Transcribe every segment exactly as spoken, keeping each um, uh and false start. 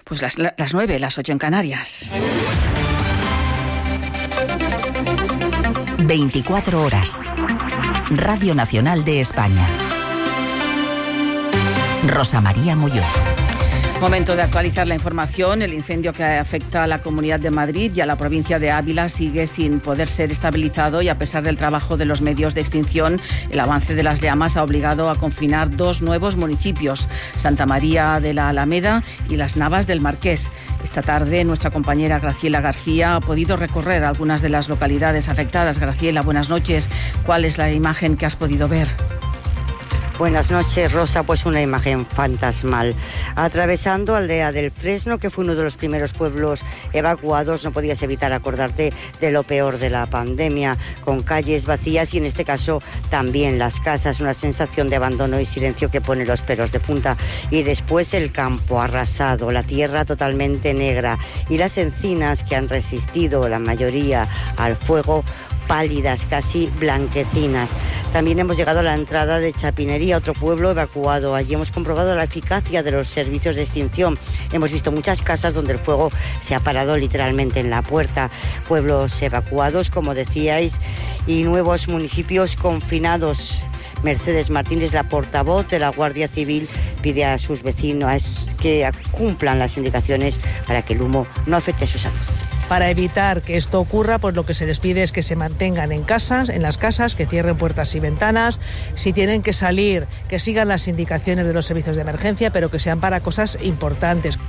Pues las, las nueve, las ocho en Canarias. veinticuatro horas. Radio Nacional de España. Rosa María Molló. Momento de actualizar la información. El incendio que afecta a la Comunidad de Madrid y a la provincia de Ávila sigue sin poder ser estabilizado y a pesar del trabajo de los medios de extinción, el avance de las llamas ha obligado a confinar dos nuevos municipios, Santa María de la Alameda y Las Navas del Marqués. Esta tarde nuestra compañera Graciela García ha podido recorrer algunas de las localidades afectadas. Graciela, buenas noches. ¿Cuál es la imagen que has podido ver? Buenas noches, Rosa. Pues una imagen fantasmal. Atravesando Aldea del Fresno, que fue uno de los primeros pueblos evacuados, no podías evitar acordarte de lo peor de la pandemia, con calles vacías y en este caso también las casas, una sensación de abandono y silencio que pone los pelos de punta. Y después el campo arrasado, la tierra totalmente negra y las encinas que han resistido la mayoría al fuego, pálidas, casi blanquecinas. También hemos llegado a la entrada de Chapinería, otro pueblo evacuado. Allí hemos comprobado la eficacia de los servicios de extinción. Hemos visto muchas casas donde el fuego se ha parado literalmente en la puerta. Pueblos evacuados, como decíais, y nuevos municipios confinados. Mercedes Martínez, la portavoz de la Guardia Civil, pide a sus vecinos que cumplan las indicaciones para que el humo no afecte a su salud. Para evitar que esto ocurra, pues lo que se les pide es que se mantengan en casas, en las casas, que cierren puertas y ventanas. Si tienen que salir, que sigan las indicaciones de los servicios de emergencia, pero que sean para cosas importantes.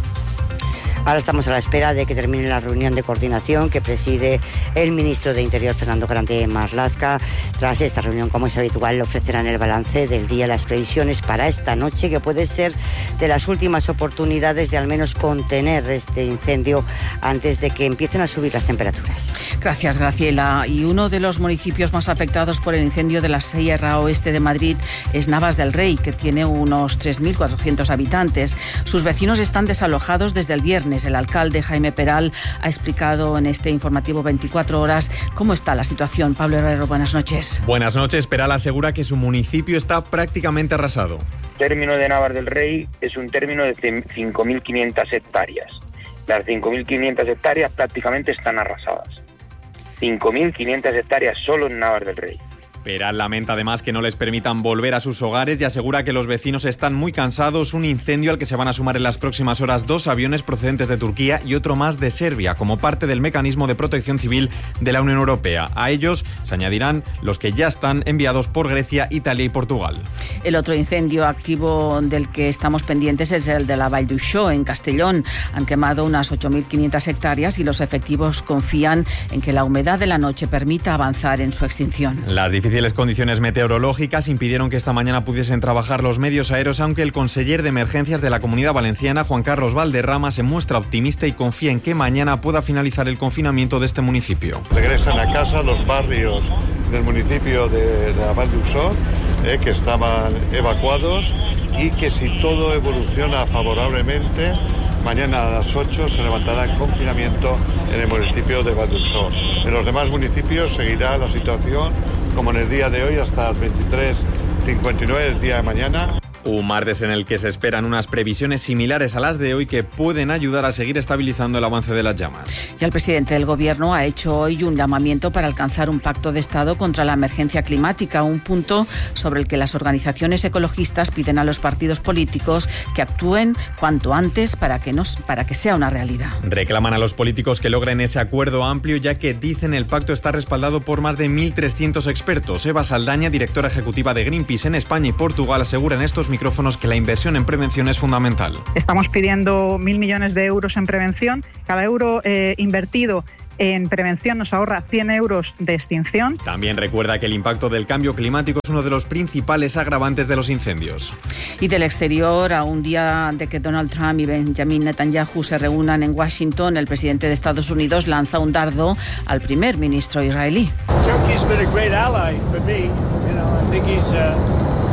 Ahora estamos a la espera de que termine la reunión de coordinación que preside el ministro de Interior, Fernando Grande Marlaska. Tras esta reunión, como es habitual, le ofrecerán el balance del día, las previsiones para esta noche, que puede ser de las últimas oportunidades de al menos contener este incendio antes de que empiecen a subir las temperaturas. Gracias, Graciela. Y uno de los municipios más afectados por el incendio de la Sierra Oeste de Madrid es Navas del Rey, que tiene unos tres mil cuatrocientos habitantes. Sus vecinos están desalojados desde el viernes. El alcalde Jaime Peral ha explicado en este informativo veinticuatro horas cómo está la situación. Pablo Herrero, buenas noches. Buenas noches. Peral asegura que su municipio está prácticamente arrasado. El término de Navas del Rey es un término de cinco mil quinientas hectáreas. Las cinco mil quinientas hectáreas prácticamente están arrasadas. cinco mil quinientas hectáreas solo en Navas del Rey. Peral lamenta además que no les permitan volver a sus hogares y asegura que los vecinos están muy cansados. Un incendio al que se van a sumar en las próximas horas dos aviones procedentes de Turquía y otro más de Serbia, como parte del mecanismo de protección civil de la Unión Europea. A ellos se añadirán los que ya están enviados por Grecia, Italia y Portugal. El otro incendio activo del que estamos pendientes es el de la Vall d'Uixó, en Castellón. Han quemado unas ocho mil quinientas hectáreas y los efectivos confían en que la humedad de la noche permita avanzar en su extinción. Las difíciles Las condiciones meteorológicas impidieron que esta mañana pudiesen trabajar los medios aéreos, aunque el conseller de Emergencias de la Comunidad Valenciana, Juan Carlos Valderrama, se muestra optimista y confía en que mañana pueda finalizar el confinamiento de este municipio. Regresan a casa los barrios del municipio de, de la Vall d'Uixó, eh, que estaban evacuados, y que si todo evoluciona favorablemente, mañana a las ocho se levantará el confinamiento en el municipio de Vall d'Uixó. En los demás municipios seguirá la situación como en el día de hoy hasta las veintitrés cincuenta y nueve del día de mañana. Un martes en el que se esperan unas previsiones similares a las de hoy que pueden ayudar a seguir estabilizando el avance de las llamas. Y el presidente del Gobierno ha hecho hoy un llamamiento para alcanzar un pacto de Estado contra la emergencia climática, un punto sobre el que las organizaciones ecologistas piden a los partidos políticos que actúen cuanto antes para que, nos, para que sea una realidad. Reclaman a los políticos que logren ese acuerdo amplio, ya que dicen el pacto está respaldado por más de mil trescientos expertos. Eva Saldaña, directora ejecutiva de Greenpeace en España y Portugal, asegura en estos micrófonos que la inversión en prevención es fundamental. Estamos pidiendo mil millones de euros en prevención. Cada euro eh, invertido en prevención nos ahorra cien euros de extinción. También recuerda que el impacto del cambio climático es uno de los principales agravantes de los incendios. Y del exterior, a un día de que Donald Trump y Benjamin Netanyahu se reúnan en Washington, el presidente de Estados Unidos lanza un dardo al primer ministro israelí. Turkey's been a great ally for me. You know, I think he's uh...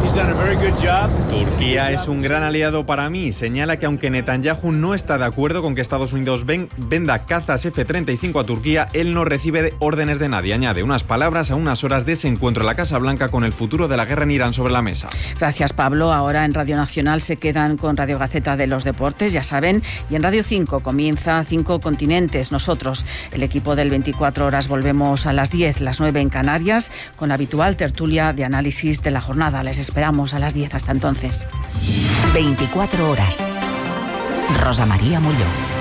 Turquía es un gran aliado para mí. Señala que aunque Netanyahu no está de acuerdo con que Estados Unidos ven, venda cazas F treinta y cinco a Turquía, él no recibe órdenes de nadie. Añade unas palabras a unas horas de ese encuentro en la Casa Blanca con el futuro de la guerra en Irán sobre la mesa. Gracias, Pablo. Ahora en Radio Nacional se quedan con Radio Gaceta de los Deportes, ya saben, y en Radio cinco comienza Cinco Continentes. Nosotros, el equipo del veinticuatro horas, volvemos a las diez, las nueve en Canarias, con la habitual tertulia de análisis de la jornada. Les esperamos a las diez. Hasta entonces. veinticuatro horas. Rosa María Molló.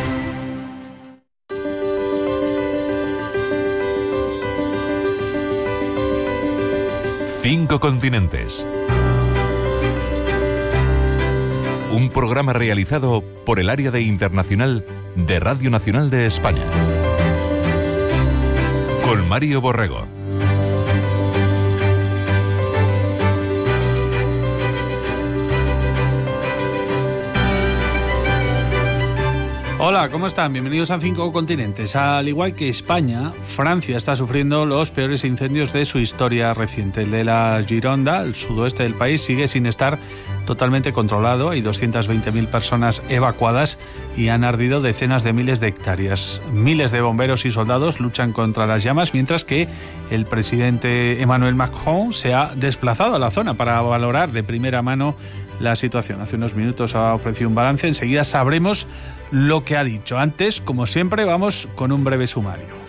Cinco Continentes. Un programa realizado por el Área de Internacional de Radio Nacional de España. Con Mario Borrego. Hola, ¿cómo están? Bienvenidos a Cinco Continentes. Al igual que España, Francia está sufriendo los peores incendios de su historia reciente. El de la Gironda, el sudoeste del país, sigue sin estar totalmente controlado. Hay doscientas veinte mil personas evacuadas y han ardido decenas de miles de hectáreas. Miles de bomberos y soldados luchan contra las llamas, mientras que el presidente Emmanuel Macron se ha desplazado a la zona para valorar de primera mano la situación. Hace unos minutos ha ofrecido un balance. Enseguida sabremos lo que ha dicho. Antes, como siempre, vamos con un breve sumario.